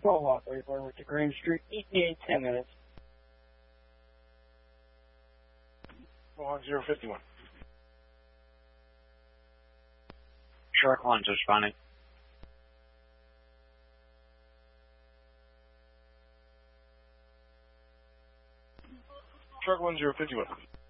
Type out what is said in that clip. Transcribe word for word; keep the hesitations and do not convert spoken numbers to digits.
twelve Lot thirty-four with the Green Street, E T A ten minutes. one zero five one. Shark one's responding. Shark one zero five one.